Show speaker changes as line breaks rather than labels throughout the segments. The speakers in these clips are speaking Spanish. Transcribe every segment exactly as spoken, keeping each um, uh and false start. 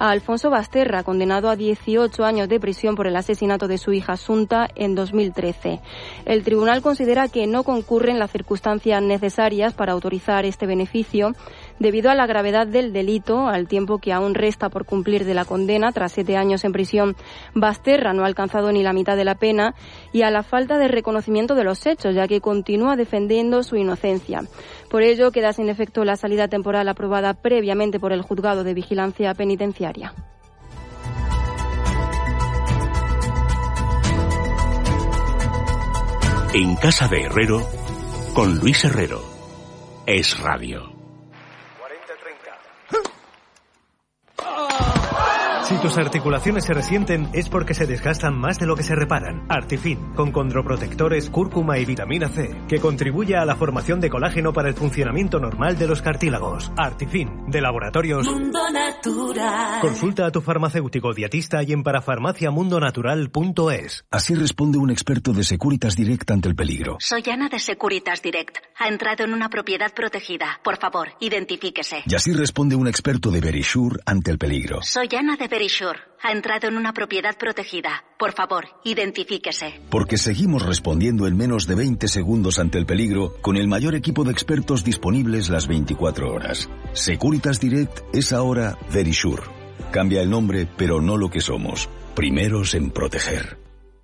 a Alfonso Basterra, condenado a dieciocho años de prisión por el asesinato de su hija Asunta en dos mil trece. El tribunal considera que no concurren las circunstancias necesarias para autorizar este beneficio debido a la gravedad del delito, al tiempo que aún resta por cumplir de la condena. Tras siete años en prisión, Basterra no ha alcanzado ni la mitad de la pena, y a la falta de reconocimiento de los hechos, ya que continúa defendiendo su inocencia. Por ello, queda sin efecto la salida temporal aprobada previamente por el Juzgado de Vigilancia Penitenciaria.
En Casa de Herrero, con Luis Herrero. Es Radio.
Si tus articulaciones se resienten es porque se desgastan más de lo que se reparan. Artifin, con condroprotectores, cúrcuma y vitamina C, que contribuye a la formación de colágeno para el funcionamiento normal de los cartílagos. Artifin, de Laboratorios Mundo Natural. Consulta a tu farmacéutico dietista y en parafarmacia mundo natural punto es.
Así responde un experto de Securitas Direct ante el peligro.
Soy Ana de Securitas Direct. Ha entrado en una propiedad protegida. Por favor, identifíquese.
Y así responde un experto de Verisure ante el peligro.
Soy Ana de Verisure. Ha entrado en una propiedad protegida. Por favor, identifíquese.
Porque seguimos respondiendo en menos de veinte segundos ante el peligro con el mayor equipo de expertos disponibles las veinticuatro horas. Securitas Direct es ahora Verisure. Cambia el nombre, pero no lo que somos. Primeros en proteger.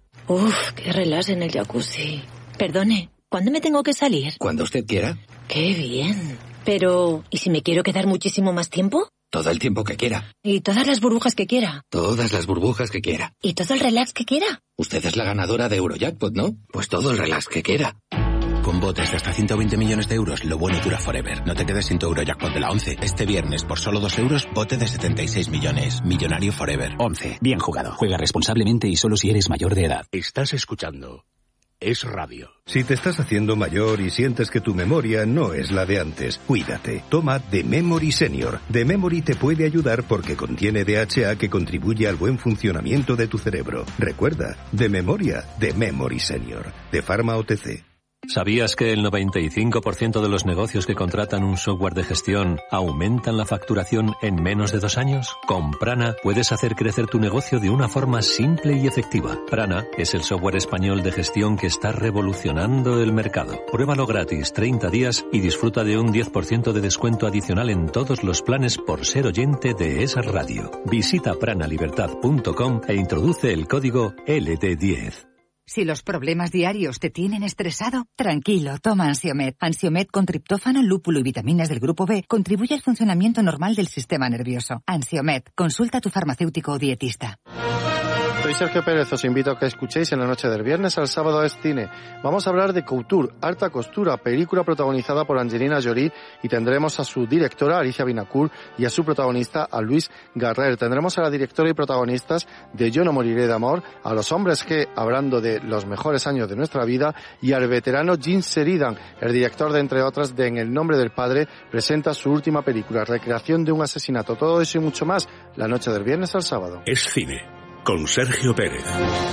Uf, qué relax en el jacuzzi. Perdone, ¿cuándo me tengo que salir?
Cuando usted quiera.
Qué bien. Pero, ¿y si me quiero quedar muchísimo más tiempo?
Todo el tiempo que quiera.
¿Y todas las burbujas que quiera?
Todas las burbujas que quiera.
¿Y todo el relax que quiera?
Usted es la ganadora de Eurojackpot, ¿no? Pues todo el relax que quiera.
Con botes de hasta ciento veinte millones de euros, lo bueno dura forever. No te quedes sin tu Eurojackpot de la once. Este viernes, por solo dos euros, bote de setenta y seis millones. Millonario forever.
once. Bien jugado. Juega responsablemente y solo si eres mayor de edad.
Estás escuchando Es Radio.
Si te estás haciendo mayor y sientes que tu memoria no es la de antes, cuídate. Toma The Memory Senior. The Memory te puede ayudar porque contiene D H A que contribuye al buen funcionamiento de tu cerebro. Recuerda, de memoria, The Memory Senior. De Pharma O T C.
¿Sabías que el noventa y cinco por ciento de los negocios que contratan un software de gestión aumentan la facturación en menos de dos años? Con Prana puedes hacer crecer tu negocio de una forma simple y efectiva. Prana es el software español de gestión que está revolucionando el mercado. Pruébalo gratis treinta días y disfruta de un diez por ciento de descuento adicional en todos los planes por ser oyente de esa radio. Visita prana libertad punto com e introduce el código L D diez.
Si los problemas diarios te tienen estresado, tranquilo, toma Ansiomed. Ansiomed con triptófano, lúpulo y vitaminas del grupo B contribuye al funcionamiento normal del sistema nervioso. Ansiomed, consulta a tu farmacéutico o dietista.
Soy Sergio Pérez, os invito a que escuchéis en la noche del viernes al sábado es cine. Vamos a hablar de Couture, Alta Costura, película protagonizada por Angelina Jolie, y tendremos a su directora, Alicia Vinacourt, y a su protagonista, a Luis Garrer. Tendremos a la directora y protagonistas de Yo no moriré de amor, a los hombres G, hablando de los mejores años de nuestra vida, y al veterano Jim Sheridan, el director de, entre otras, de En el nombre del padre, presenta su última película, recreación de un asesinato. Todo eso y mucho más, la noche del viernes al sábado.
Es cine. Con Sergio Pérez.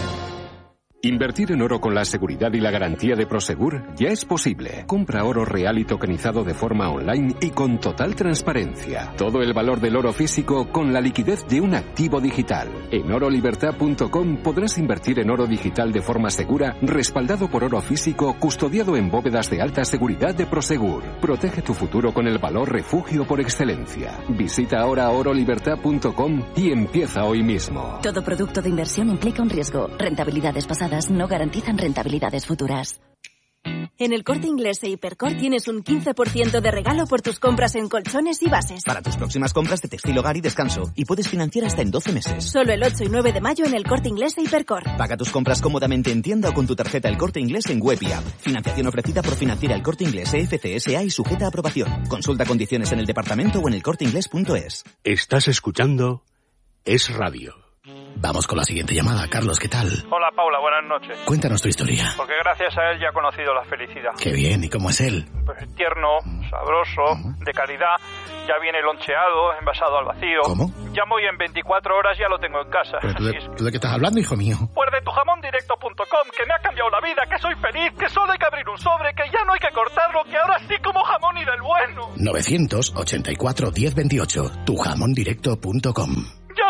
Invertir en oro con la seguridad y la garantía de Prosegur ya es posible. Compra oro real y tokenizado de forma online y con total transparencia. Todo el valor del oro físico con la liquidez de un activo digital. En oro libertad punto com podrás invertir en oro digital de forma segura, respaldado por oro físico, custodiado en bóvedas de alta seguridad de Prosegur. Protege tu futuro con el valor refugio por excelencia. Visita ahora oro libertad punto com y empieza hoy mismo.
Todo producto de inversión implica un riesgo. Rentabilidades pasadas no garantizan rentabilidades futuras.
En El Corte Inglés e Hipercor tienes un quince por ciento de regalo por tus compras en colchones y bases.
Para tus próximas compras de textil, hogar y descanso. Y puedes financiar hasta en doce meses.
Solo el ocho y nueve de mayo en El Corte Inglés e Hipercor.
Paga tus compras cómodamente en tienda o con tu tarjeta El Corte Inglés en web y app. Financiación ofrecida por Financiera El Corte Inglés E F C S A y sujeta a aprobación. Consulta condiciones en el departamento o en elcorteinglés punto es.
Estás escuchando Es Radio.
Vamos con la siguiente llamada. Carlos, ¿qué tal?
Hola, Paula, buenas noches.
Cuéntanos tu historia.
Porque gracias a él ya he conocido la felicidad.
Qué bien, ¿y cómo es él?
Pues tierno, sabroso, de calidad, ya viene loncheado, envasado al vacío.
¿Cómo?
Llamo y en veinticuatro horas ya lo tengo en casa.
¿Pero tú de, tú de qué estás hablando, hijo mío?
Pues de tu jamón directo punto com, que me ha cambiado la vida, que soy feliz, que solo hay que abrir un sobre, que ya no hay que cortarlo, que ahora sí como jamón y del bueno.
novecientos ochenta y cuatro diez veintiocho, tu jamón directo punto com.
¡Ya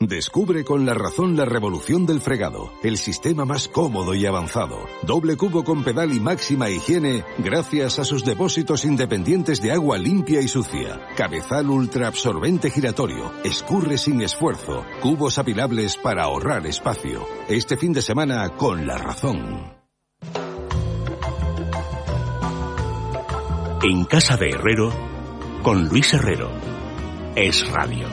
Descubre con La Razón la revolución del fregado, el sistema más cómodo y avanzado. Doble cubo con pedal y máxima higiene gracias a sus depósitos independientes de agua limpia y sucia. Cabezal ultra absorbente giratorio, escurre sin esfuerzo, cubos apilables para ahorrar espacio. Este fin de semana con La Razón.
En casa de Herrero, con Luis Herrero. Es Radio.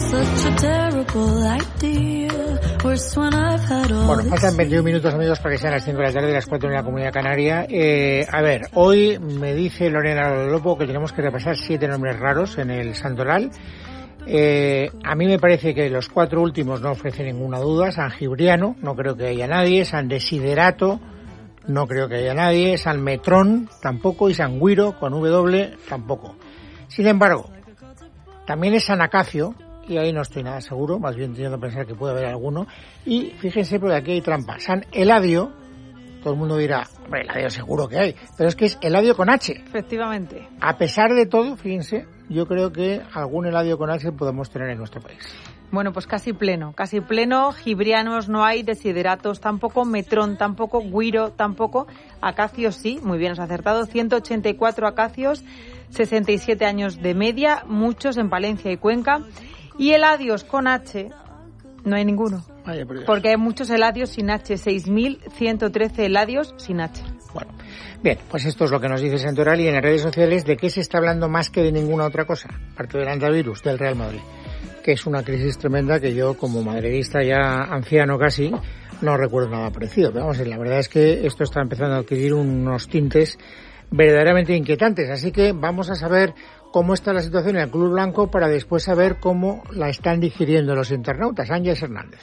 Bueno, faltan veintiún minutos, amigos, para que sean las cinco de la tarde, las cuatro en la Comunidad Canaria. Eh, a ver, hoy me dice Lorena Lopo que tenemos que repasar siete nombres raros en el Santoral. Eh, a mí me parece que los cuatro últimos no ofrecen ninguna duda. San Gibriano, no creo que haya nadie. San Desiderato, no creo que haya nadie. San Metrón, tampoco. Y San Guiro, con W, tampoco. Sin embargo, también es San Acacio, y ahí no estoy nada seguro, más bien teniendo que pensar que puede haber alguno. Y fíjense, porque aquí hay trampa. San Eladio, todo el mundo dirá, hombre, Eladio seguro que hay, pero es que es Eladio con H.
Efectivamente.
A pesar de todo, fíjense, yo creo que algún Eladio con H podemos tener en nuestro país.
Bueno, pues casi pleno, casi pleno. Gibrianos no hay, Desideratos tampoco, Metrón tampoco, Guiro tampoco, Acacios sí, muy bien, has acertado, ciento ochenta y cuatro acacios, sesenta y siete años de media, muchos en Palencia y Cuenca. Y Eladios con H, no hay ninguno.
Vaya,
porque hay muchos Eladios sin H, seis mil ciento trece Eladios sin H.
Bueno, bien, pues esto es lo que nos dice Santoral, y en las redes sociales, ¿de qué se está hablando más que de ninguna otra cosa? Aparte del antivirus, del Real Madrid, que es una crisis tremenda que yo, como madridista ya anciano casi, no recuerdo nada parecido. Pero vamos, la verdad es que esto está empezando a adquirir unos tintes verdaderamente inquietantes. Así que vamos a saber cómo está la situación en el Club Blanco para después saber cómo la están digiriendo los internautas. Ángeles Hernández.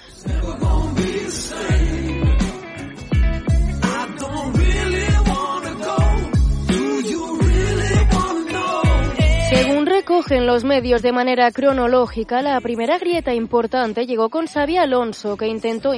Según recogen los medios de manera cronológica, la primera grieta importante llegó con Xabi Alonso, que intentó...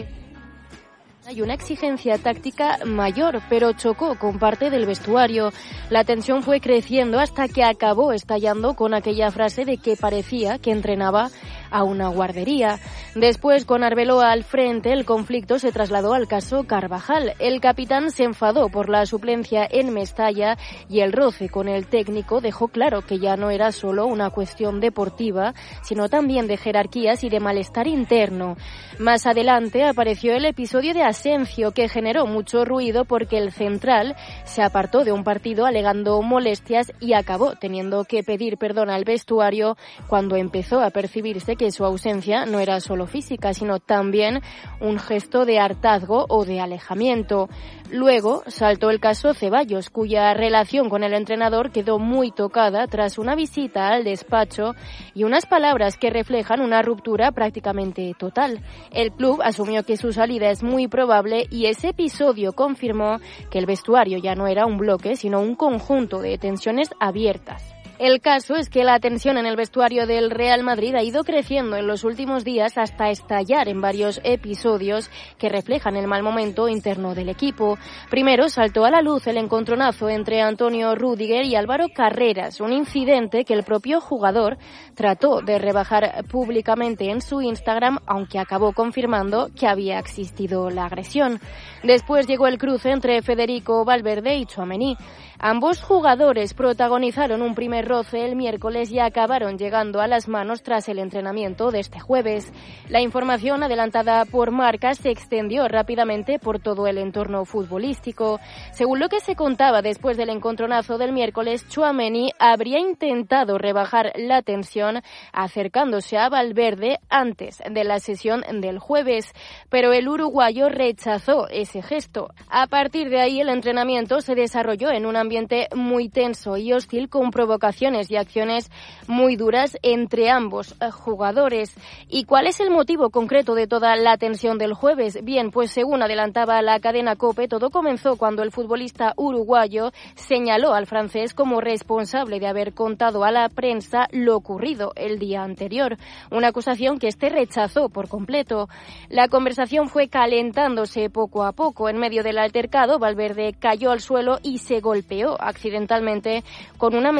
Hay una exigencia táctica mayor, pero chocó con parte del vestuario. La tensión fue creciendo hasta que acabó estallando con aquella frase de que parecía que entrenaba a una guardería. Después, con Arbeloa al frente, el conflicto se trasladó al caso Carvajal. El capitán se enfadó por la suplencia en Mestalla y el roce con el técnico dejó claro que ya no era solo una cuestión deportiva, sino también de jerarquías y de malestar interno. Más adelante apareció el episodio de Asencio, que generó mucho ruido porque el central se apartó de un partido alegando molestias y acabó teniendo que pedir perdón al vestuario cuando empezó a percibirse que su ausencia no era solo física, sino también un gesto de hartazgo o de alejamiento. Luego saltó el caso Ceballos, cuya relación con el entrenador quedó muy tocada tras una visita al despacho y unas palabras que reflejan una ruptura prácticamente total. El club asumió que su salida es muy probable y ese episodio confirmó que el vestuario ya no era un bloque, sino un conjunto de tensiones abiertas. El caso es que la tensión en el vestuario del Real Madrid ha ido creciendo en los últimos días hasta estallar en varios episodios que reflejan el mal momento interno del equipo. Primero saltó a la luz el encontronazo entre Antonio Rüdiger y Álvaro Carreras, un incidente que el propio jugador trató de rebajar públicamente en su Instagram, aunque acabó confirmando que había existido la agresión. Después llegó el cruce entre Federico Valverde y Tchouaméni. Ambos jugadores protagonizaron un primer roce el miércoles y acabaron llegando a las manos tras el entrenamiento de este jueves. La información adelantada por Marca se extendió rápidamente por todo el entorno futbolístico. Según lo que se contaba después del encontronazo del miércoles, Tchouaméni habría intentado rebajar la tensión acercándose a Valverde antes de la sesión del jueves, pero el uruguayo rechazó ese gesto. A partir de ahí, el entrenamiento se desarrolló en un ambiente muy tenso y hostil, con provocaciones y acciones muy duras entre ambos jugadores. ¿Y cuál es el motivo concreto de toda la tensión del jueves? Bien, pues según adelantaba la cadena COPE, todo comenzó cuando el futbolista uruguayo señaló al francés como responsable de haber contado a la prensa lo ocurrido el día anterior, una acusación que este rechazó por completo. La conversación fue calentándose poco a poco. En medio del altercado, Valverde cayó al suelo y se golpeó accidentalmente con una mesa del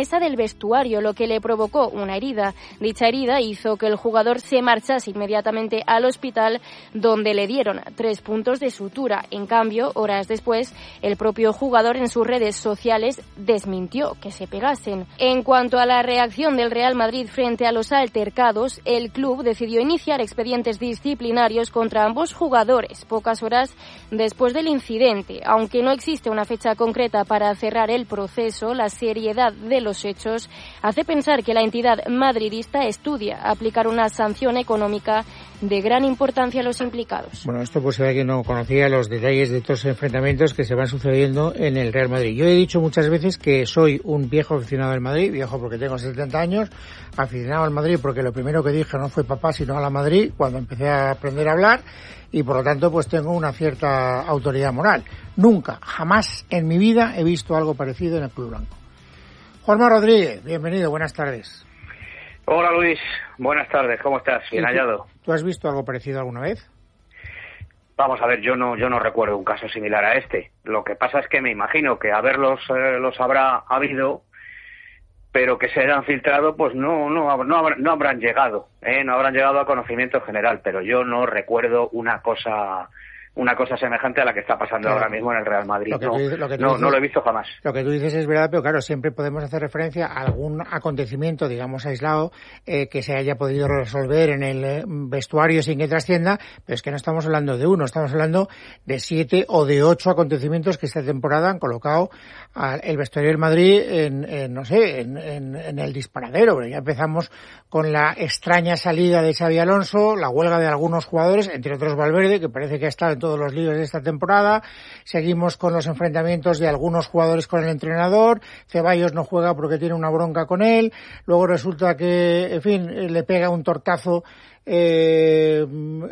vestuario, lo que le provocó una herida. Dicha herida hizo que el jugador se marchase inmediatamente al hospital, donde le dieron tres puntos de sutura. En cambio, horas después, el propio jugador en sus redes sociales desmintió que se pegasen. En cuanto a la reacción del Real Madrid frente a los altercados, el club decidió iniciar expedientes disciplinarios contra ambos jugadores pocas horas después del incidente. Aunque no existe una fecha concreta para cerrar el proceso, la seriedad de los hechos hace pensar que la entidad madridista estudia aplicar una sanción económica de gran importancia a los implicados.
Bueno, esto pues era que no conocía los detalles de estos enfrentamientos que se van sucediendo en el Real Madrid. Yo he dicho muchas veces que soy un viejo aficionado al Madrid, viejo porque tengo setenta años, aficionado al Madrid porque lo primero que dije no fue papá sino a la Madrid cuando empecé a aprender a hablar, y por lo tanto pues tengo una cierta autoridad moral. Nunca, jamás en mi vida he visto algo parecido en el Club Blanco. Juanma Rodríguez, bienvenido, buenas tardes.
Hola Luis, buenas tardes, ¿cómo estás? Bien hallado.
¿Tú has visto algo parecido alguna vez?
Vamos a ver, yo no yo no recuerdo un caso similar a este. Lo que pasa es que me imagino que haberlos eh, los habrá habido, pero que se hayan filtrado, pues no no no, habrán, no habrán llegado, ¿eh? no habrán llegado a conocimiento general. Pero yo no recuerdo una cosa una cosa semejante a la que está pasando claro. ahora mismo en el Real Madrid. Lo no, dices, lo no, dices, no lo he visto jamás.
Lo que tú dices es verdad, pero claro, siempre podemos hacer referencia a algún acontecimiento, digamos, aislado, eh, que se haya podido resolver en el eh, vestuario sin que trascienda, pero es que no estamos hablando de uno, estamos hablando de siete o de ocho acontecimientos que esta temporada han colocado al el vestuario del Madrid en, en no sé, en, en, en el disparadero. Pero ya empezamos con la extraña salida de Xabi Alonso, la huelga de algunos jugadores, entre otros Valverde, que parece que ha estado en todos los líos de esta temporada. Seguimos con los enfrentamientos de algunos jugadores con el entrenador. Ceballos no juega porque tiene una bronca con él. Luego resulta que, en fin, le pega un tortazo eh,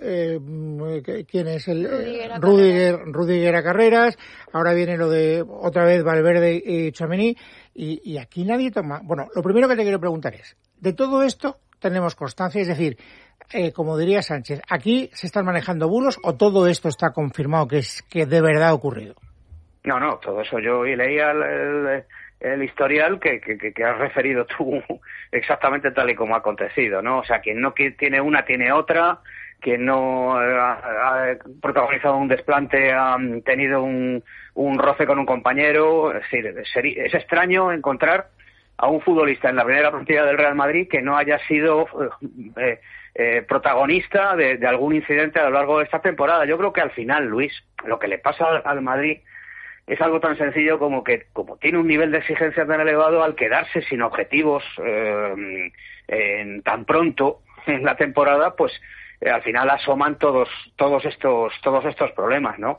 eh, ¿quién es? el eh, Rudiger, Rudiger a Carreras. Ahora viene lo de otra vez Valverde y Tchouaméni, y, y aquí nadie toma. Bueno, lo primero que te quiero preguntar es, de todo esto tenemos constancia, es decir, Eh, como diría Sánchez, ¿aquí se están manejando bulos o todo esto está confirmado que es que de verdad ha ocurrido?
No, no, todo eso yo leía el, el, el historial que, que, que has referido tú exactamente tal y como ha acontecido, ¿no? O sea, quien no tiene una tiene otra, quien no ha, ha protagonizado un desplante ha tenido un, un roce con un compañero. Es decir, es extraño encontrar a un futbolista en la primera plantilla del Real Madrid que no haya sido eh, eh, protagonista de, de algún incidente a lo largo de esta temporada. Yo creo que al final, Luis, lo que le pasa al, al Madrid es algo tan sencillo como que, como tiene un nivel de exigencia tan elevado, al quedarse sin objetivos eh, en, tan pronto en la temporada, pues eh, al final asoman todos todos estos todos estos problemas, ¿no?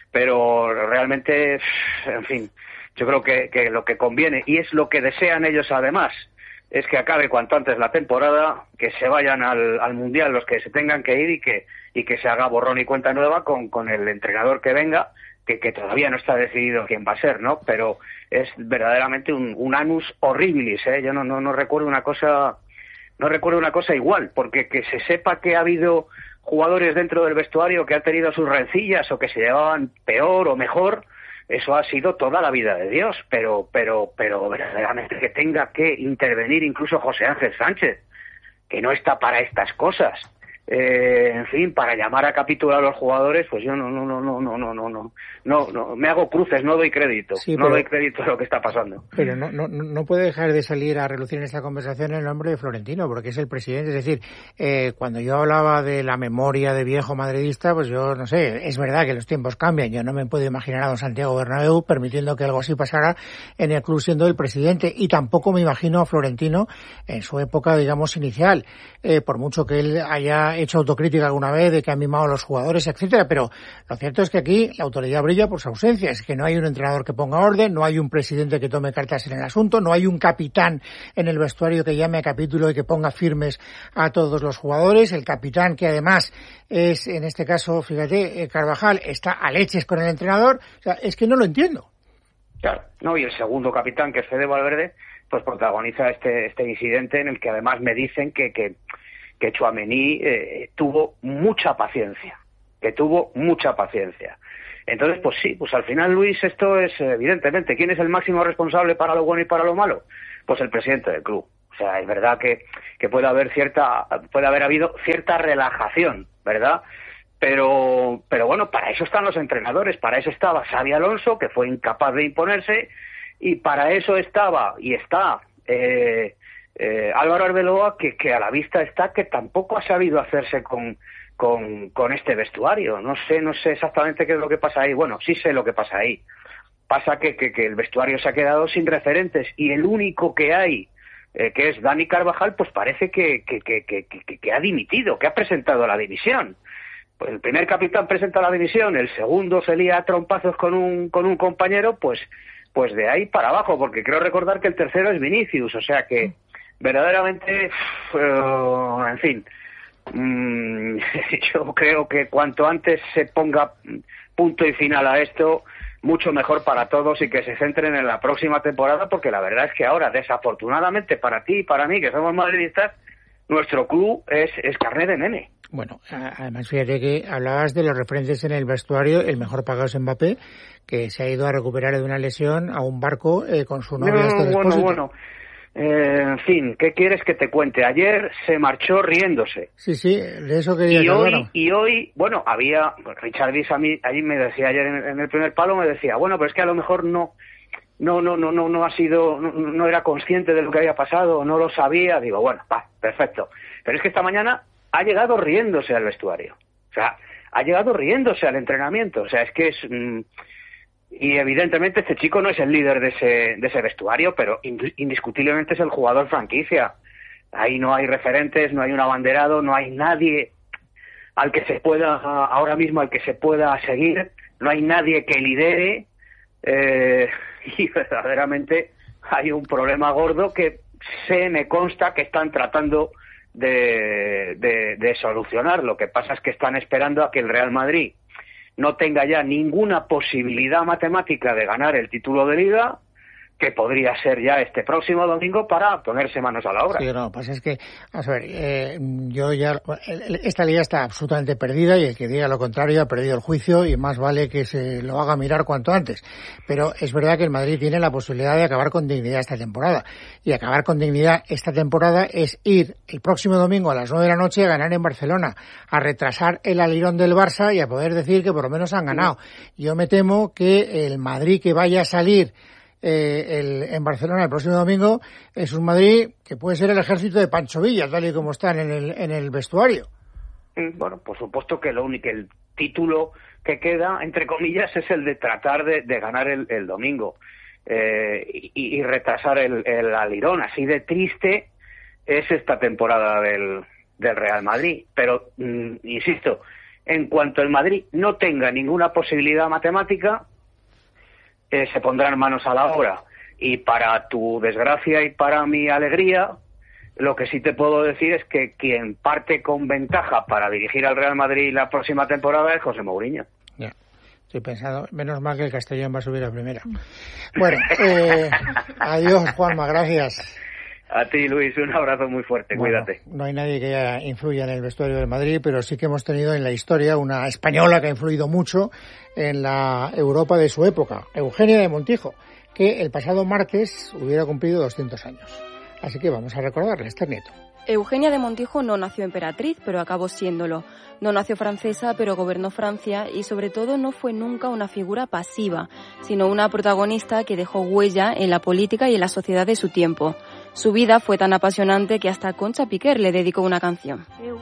Pero realmente, en fin, yo creo que, que lo que conviene, y es lo que desean ellos además, es que acabe cuanto antes la temporada, que se vayan al, al Mundial los que se tengan que ir y que y que se haga borrón y cuenta nueva con, con el entrenador que venga, que, que todavía no está decidido quién va a ser, ¿no? Pero es verdaderamente un, un annus horribilis, ¿eh? Yo no, no, no recuerdo una cosa, no recuerdo una cosa igual, porque que se sepa que ha habido jugadores dentro del vestuario que han tenido sus rencillas o que se llevaban peor o mejor, eso ha sido toda la vida de Dios, pero pero pero verdaderamente que tenga que intervenir incluso José Ángel Sánchez, que no está para estas cosas, eh, en fin, para llamar a capítulo a los jugadores, pues yo no no no no no no no no no no me hago cruces, no doy crédito, sí, no pero, doy crédito a lo que está pasando.
Pero no no no puede dejar de salir a relucir en esta conversación el nombre de Florentino, porque es el presidente. Es decir, eh, cuando yo hablaba de la memoria de viejo madridista, pues yo no sé, es verdad que los tiempos cambian. Yo no me puedo imaginar a don Santiago Bernabéu permitiendo que algo así pasara en el club siendo el presidente, y tampoco me imagino a Florentino en su época, digamos, inicial, eh, por mucho que él haya hecho autocrítica alguna vez de que han mimado a los jugadores, etcétera, pero lo cierto es que aquí la autoridad brilla por su ausencia. Es que no hay un entrenador que ponga orden, no hay un presidente que tome cartas en el asunto, no hay un capitán en el vestuario que llame a capítulo y que ponga firmes a todos los jugadores. El capitán, que además es, en este caso, fíjate, Carvajal, está a leches con el entrenador. O sea, es que no lo entiendo.
Claro, no, y el segundo capitán, que es Fede Valverde, pues protagoniza este este incidente en el que además me dicen que que que Tchouaméni eh, tuvo mucha paciencia, que tuvo mucha paciencia. Entonces, pues sí, pues al final, Luis, esto es evidentemente, ¿quién es el máximo responsable para lo bueno y para lo malo? Pues el presidente del club. O sea, es verdad que, que puede haber cierta, puede haber habido cierta relajación, ¿verdad? Pero, pero bueno, para eso están los entrenadores, para eso estaba Xabi Alonso, que fue incapaz de imponerse, y para eso estaba, y está, eh, eh, Álvaro Arbeloa, que, que a la vista está que tampoco ha sabido hacerse con, con, con este vestuario. No sé, no sé exactamente qué es lo que pasa ahí. Bueno, sí sé lo que pasa ahí. Pasa que, que, que el vestuario se ha quedado sin referentes, y el único que hay, eh, que es Dani Carvajal, pues parece que, que, que, que, que, que ha dimitido, que ha presentado la dimisión. Pues el primer capitán presenta la dimisión, el segundo se lía a trompazos con un, con un compañero, pues, pues de ahí para abajo, porque creo recordar que el tercero es Vinicius, o sea que verdaderamente, uh, en fin, mmm, yo creo que cuanto antes se ponga punto y final a esto, mucho mejor para todos, y que se centren en la próxima temporada, porque la verdad es que ahora, desafortunadamente para ti y para mí, que somos madridistas, nuestro club es, es carné de nene.
Bueno, además fíjate que hablabas de los referentes en el vestuario, el mejor pagado es Mbappé, que se ha ido a recuperar de una lesión a un barco eh, con su novia.
No, bueno, bueno. Eh, en fin, ¿qué quieres que te cuente? Ayer se marchó riéndose.
Sí, sí, de eso quería
y
hablar.
hoy, y hoy, bueno, había, Richard Viss a mí, allí me decía ayer en, en el primer palo, me decía, bueno, pero es que a lo mejor no, no, no, no, no, no ha sido, no, no era consciente de lo que había pasado, no lo sabía. Digo, bueno, va, perfecto. Pero es que esta mañana ha llegado riéndose al vestuario. O sea, ha llegado riéndose al entrenamiento. O sea, es que es... Mmm, y evidentemente este chico no es el líder de ese, de ese vestuario, pero indiscutiblemente es el jugador franquicia. Ahí no hay referentes, no hay un abanderado, no hay nadie al que se pueda, ahora mismo al que se pueda seguir, no hay nadie que lidere, eh, y verdaderamente hay un problema gordo que se me consta que están tratando de, de, de solucionar. Lo que pasa es que están esperando a que el Real Madrid no tenga ya ninguna posibilidad matemática de ganar el título de Liga, que podría ser ya este próximo domingo, para ponerse manos a la obra.
Sí, no, lo que pasa es que, vamos a ver, eh, yo ya, esta liga está absolutamente perdida, y el que diga lo contrario ha perdido el juicio, y más vale que se lo haga mirar cuanto antes. Pero es verdad que el Madrid tiene la posibilidad de acabar con dignidad esta temporada, y acabar con dignidad esta temporada es ir el próximo domingo a las nueve de la noche a ganar en Barcelona, a retrasar el alirón del Barça y a poder decir que por lo menos han ganado. Yo me temo que el Madrid que vaya a salir Eh, el, en Barcelona el próximo domingo es un Madrid que puede ser el ejército de Pancho Villa, tal y como están en el, en el vestuario.
Bueno, por supuesto que lo único, el título que queda, entre comillas, es el de tratar de, de ganar el, el domingo eh, y, y retrasar el, el alirón. Así de triste es esta temporada del, del Real Madrid. Pero, mm, insisto, en cuanto el Madrid no tenga ninguna posibilidad matemática, Eh, se pondrán manos a la obra. Y para tu desgracia y para mi alegría, lo que sí te puedo decir es que quien parte con ventaja para dirigir al Real Madrid la próxima temporada es José Mourinho.
Ya, estoy pensando, menos mal que el Castellón va a subir a primera. Bueno, eh, adiós, Juanma, gracias.
A ti, Luis, un abrazo muy fuerte, bueno, cuídate.
No hay nadie que ya influya en el vestuario del Madrid, pero sí que hemos tenido en la historia una española que ha influido mucho en la Europa de su época, Eugenia de Montijo, que el pasado martes hubiera cumplido doscientos años. Así que vamos a recordarle, este nieto.
Eugenia de Montijo no nació emperatriz, pero acabó siéndolo. No nació francesa, pero gobernó Francia, y sobre todo no fue nunca una figura pasiva, sino una protagonista que dejó huella en la política y en la sociedad de su tiempo. Su vida fue tan apasionante que hasta Concha Piquer le dedicó una canción.